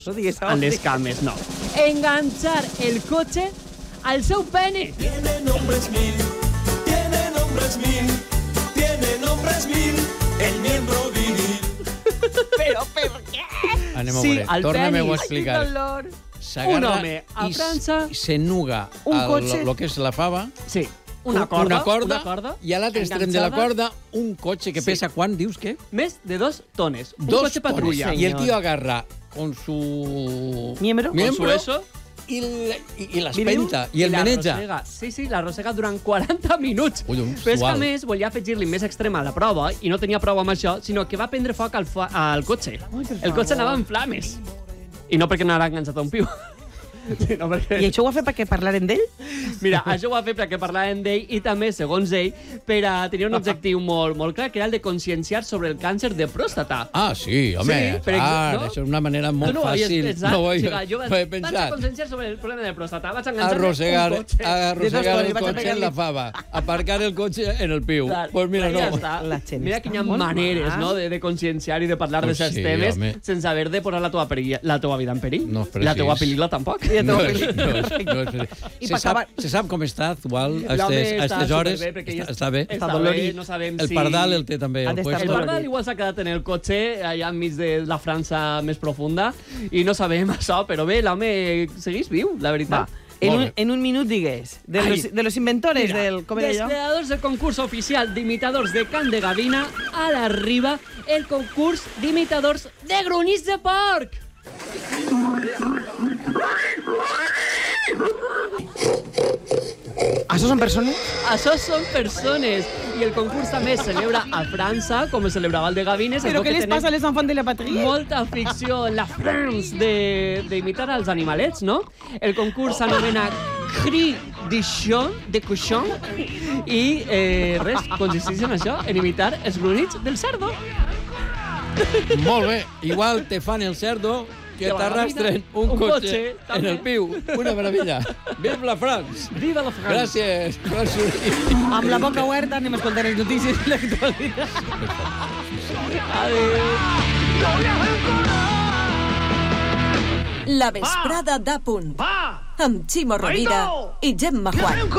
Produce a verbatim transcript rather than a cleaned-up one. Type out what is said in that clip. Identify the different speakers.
Speaker 1: a les cames, no. Enganchar el cotxe al seu pene.
Speaker 2: Tiene nombres mil, tiene nombres mil, tiene nombres mil, el miembro viril.
Speaker 1: Però per què?
Speaker 3: Anem a
Speaker 1: Sí,
Speaker 3: veure,
Speaker 1: al
Speaker 3: torna-me-ho a
Speaker 1: penis.
Speaker 3: explicar.
Speaker 1: Un home a
Speaker 3: i
Speaker 1: França,
Speaker 3: s'enuga
Speaker 1: un
Speaker 3: el,
Speaker 1: cotxe.
Speaker 3: lo que és la fava,
Speaker 1: sí, una corda,
Speaker 3: una corda,
Speaker 1: una corda
Speaker 3: i a l'altre extrem de la
Speaker 1: enganxada,
Speaker 3: corda un cotxe que
Speaker 1: Sí.
Speaker 3: pesa, quan dius que?
Speaker 1: més de dos tones. Un
Speaker 3: Dos
Speaker 1: cotxe patrulla.
Speaker 3: tones. Y el tío agarra con su
Speaker 4: Miembro.
Speaker 1: Con su eso.
Speaker 3: y, l- i, i l'espenta, i el
Speaker 1: la
Speaker 3: maneja.
Speaker 1: arrossega. Sí, sí, l'arrossega durant quaranta minuts.
Speaker 3: Ui, un
Speaker 1: Però és que, a
Speaker 3: suau.
Speaker 1: més, volia afegir-li més extrema a la prova i no tenia prou amb això, sinó que va prendre foc al, fa al cotxe. El cotxe anava en flames. I no perquè anava enganxat a un piu. Sinó perquè...
Speaker 4: I això ho ha fet perquè parlaren d'ell?
Speaker 1: Mira, això ho va fer perquè parlàvem d'ell i també, segons ell, per a tenir un objectiu molt, molt clar, que era el de conscienciar sobre el càncer de pròstata.
Speaker 3: Ah, sí, home,
Speaker 1: Sí, per
Speaker 3: clar,
Speaker 1: exemple, no?
Speaker 3: això és una manera molt
Speaker 1: Tu no ho havies
Speaker 3: fàcil.
Speaker 1: pensat?
Speaker 3: No ho he,
Speaker 1: O sigui, jo
Speaker 3: no he
Speaker 1: vaig, vaig a
Speaker 3: pensat.
Speaker 1: conscienciar sobre el problema de pròstata. Vaig a enganxar
Speaker 3: Arrossegar,
Speaker 1: un cotxe.
Speaker 3: arrossegar
Speaker 4: De
Speaker 3: el
Speaker 4: dos
Speaker 3: cotxe en la fava, aparcar el cotxe en el piu.
Speaker 1: Clar,
Speaker 3: Pues mira,
Speaker 1: ja
Speaker 3: no.
Speaker 1: està.
Speaker 4: La gent
Speaker 1: Mira
Speaker 4: està
Speaker 1: que hi ha
Speaker 4: molt
Speaker 1: maneres,
Speaker 4: mal.
Speaker 1: no?, de, de conscienciar i de parlar
Speaker 3: Pues
Speaker 1: d'aquests
Speaker 3: sí,
Speaker 1: temes
Speaker 3: home.
Speaker 1: sense haver de posar la teva, perill, la teva vida en perill.
Speaker 3: No és precís.
Speaker 1: La teva pel·lícula tampoc.
Speaker 4: I la
Speaker 3: No,
Speaker 4: teva
Speaker 3: és-
Speaker 4: pel·lícula.
Speaker 3: no, és- no és-
Speaker 4: I
Speaker 3: se,
Speaker 4: per
Speaker 3: sap,
Speaker 4: acabar-
Speaker 3: se sap com està actual a
Speaker 1: L'home
Speaker 3: estes, a
Speaker 1: està
Speaker 3: estes hores?
Speaker 1: superbé, perquè ja
Speaker 3: Està, està bé?
Speaker 1: Està
Speaker 4: dolorit.
Speaker 1: bé, no sabem
Speaker 3: El
Speaker 1: si...
Speaker 3: pardal el té també.
Speaker 4: Ha
Speaker 3: El
Speaker 4: d'estar
Speaker 1: El
Speaker 3: puesto.
Speaker 1: pardal igual s'ha quedat en el cotxe, allà enmig de la França més profunda, i no sabem això, però bé, l'home segueix viu, la
Speaker 4: Va,
Speaker 1: veritat.
Speaker 4: en
Speaker 3: Molt
Speaker 4: un,
Speaker 3: bé.
Speaker 4: en un minut digues, de
Speaker 1: Ai.
Speaker 4: los, de los inventores
Speaker 1: Mira,
Speaker 4: del... Com era
Speaker 1: dels
Speaker 4: allò?
Speaker 1: creadors del concurs oficial d'imitadors de Can de Gavina, a l'arriba el concurs d'imitadors de grunyits de porc.
Speaker 4: Això són persones?
Speaker 1: Això són persones. I el concurs també es celebra a França, com es celebrava el de Gavines.
Speaker 4: Però què les passa a les enfants de la patria?
Speaker 1: Molta afició en la France de- d'imitar als animalets, no? El concurs s'anomena Cri de Chon, de Cochon, i eh, res, consisteix en això, en imitar els grunyits del cerdo.
Speaker 3: Molt bé. Igual te fan el cerdo que
Speaker 1: Que va,
Speaker 3: t'arrastren
Speaker 1: mira,
Speaker 3: un,
Speaker 1: un
Speaker 3: cotxe,
Speaker 1: cotxe,
Speaker 3: en
Speaker 1: també.
Speaker 3: el piu. Una meravella. Vive la France.
Speaker 1: Viva la France!
Speaker 3: Gràcies. Gràcies.
Speaker 4: Amb la boca oberta anem a escoltar les notícies de l'actualitat.
Speaker 1: Adéu!
Speaker 5: La vesprada d'A Punt. Amb Ximo Rovira i Gemma Juan.